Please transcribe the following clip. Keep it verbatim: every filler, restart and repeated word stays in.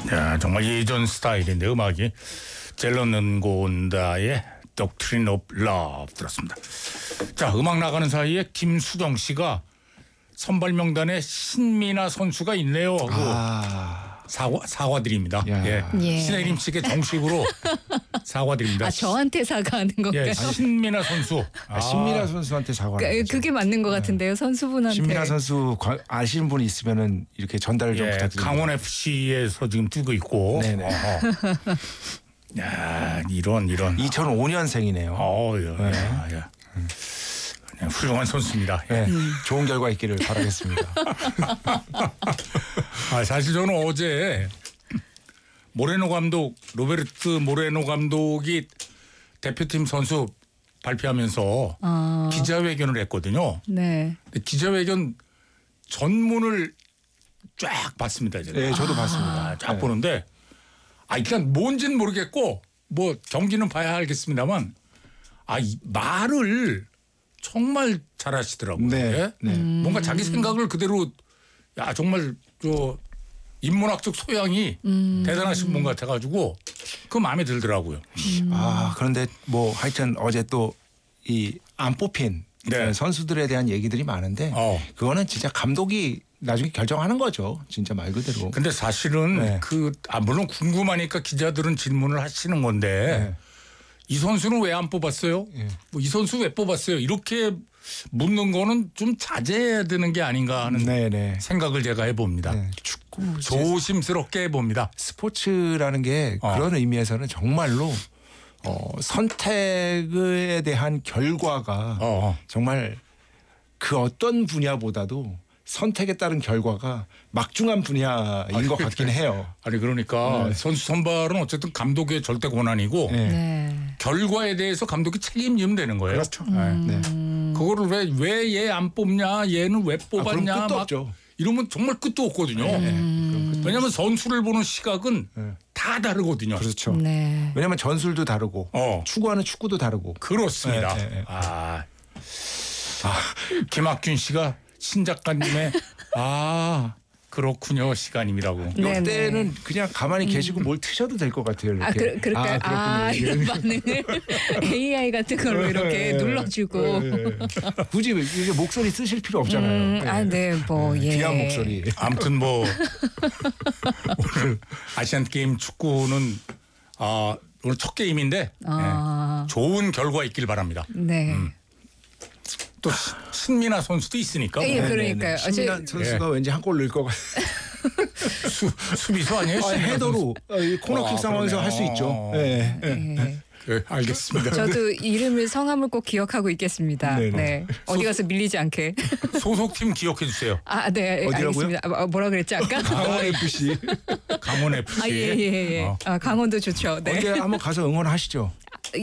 야, 정말 예전 스타일인데 음악이 젤런 은고온다의 Doctrine of Love 들었습니다. 자, 음악 나가는 사이에 김수정 씨가 선발 명단에 신민아 선수가 있네요 하고 아. 사과 사과드립니다. 예. 예. 신혜림 씨께 정식으로 사과드립니다. 아, 저한테 사과하는 건가요? 예, 신민아 선수. 아, 신민아 선수한테 사과하는 그, 거죠. 그게 맞는 것 같은데요, 선수분한테. 신민아 선수 관- 아시는 분이 있으면은 이렇게 전달을 좀 예, 부탁드립니다. 강원 에프씨에서 지금 뛰고 있고. 네네. 어허. 야, 이런 이런. 이천오 년생이네요. 어, 야, 야, 야. 그냥 훌륭한 선수입니다. 네, 좋은 결과 있기를 바라겠습니다. 아, 사실 저는 어제 모레노 감독, 로베르트 모레노 감독이 대표팀 선수 발표하면서 아. 기자회견을 했거든요. 네. 근데 기자회견 전문을 쫙 봤습니다. 제가. 네, 저도 봤습니다. 아, 쫙 네. 보는데 아, 일단 뭔지는 모르겠고 뭐 경기는 봐야 알겠습니다만 아, 이 말을 정말 잘하시더라고요. 네, 네. 음. 뭔가 자기 생각을 그대로 야 정말 저 인문학적 소양이 음. 대단하신 분 같아가지고 그 마음에 들더라고요. 아, 그런데 뭐 하여튼 어제 또 이 안 뽑힌 네. 선수들에 대한 얘기들이 많은데 어. 그거는 진짜 감독이 나중에 결정하는 거죠. 진짜 말 그대로. 근데 사실은 네. 그 아, 물론 궁금하니까 기자들은 질문을 하시는 건데 네. 이 선수는 왜 안 뽑았어요? 예. 뭐 이 선수 왜 뽑았어요? 이렇게 묻는 거는 좀 자제해야 되는 게 아닌가 하는 네네. 생각을 제가 해봅니다. 네. 축구 조심스럽게 해봅니다. 스포츠라는 게 어. 그런 의미에서는 정말로 어, 선택에 대한 결과가 어. 정말 그 어떤 분야보다도 선택에 따른 결과가 막중한 분야인 것 같긴 해요. 아니 그러니까 네. 선수 선발은 어쨌든 감독의 절대 권한이고 네. 네. 결과에 대해서 감독이 책임지면 되는 거예요. 그렇죠. 네. 네. 그거를 왜 왜 얘 안 뽑냐, 얘는 왜 아, 그럼 뽑았냐, 끝도 막 없죠. 이러면 정말 끝도 없거든요. 네. 그럼 끝도 왜냐하면 선수를 보는 시각은 네. 다 다르거든요. 그렇죠. 네. 왜냐하면 전술도 다르고 어. 추구하는 축구도 다르고. 그렇습니다. 네, 네, 네. 아, 아, 김학균 씨가 신 작가님의 아 그렇군요 시간임이라고. 네, 이때는 그냥 가만히 계시고 뭘 트셔도 될 것 같아요. 이렇게. 아, 그, 그럴까요? 아, 아, 그렇군요. 이런 반응을 에이아이 같은 걸로 이렇게 눌러주고. 네. 굳이 이게 목소리 쓰실 필요 없잖아요. 음, 아, 네, 뭐, 예. 귀한 목소리. 아무튼 뭐 오늘 아시안 게임 축구는 아 오늘 첫 게임인데 아. 네, 좋은 결과 있길 바랍니다. 네. 또 시- 신민아 선수도 있으니까 예, 뭐. 그러니까요. 신민아 선수가 왠지 한 골 넣을 것 같아요. 수, 수비수 아니에요? 아, 신민아 헤더로 어, 이 코너킥 아, 상황에서 그러네. 할 수 있죠. 어. 네. 네. 네. 선수. 네, 알겠습니다. 저도 이름을 성함을 꼭 기억하고 있겠습니다. 네네. 네. 어디 가서 밀리지 않게. 소속팀 기억해 주세요. 아, 네. 어디라고요? 알겠습니다. 아, 뭐라 그랬지 아까? 강원 에프씨. 강원 에프씨. 아, 예, 예, 예. 어. 아, 강원도 좋죠. 네. 언제 한번 가서 응원하시죠.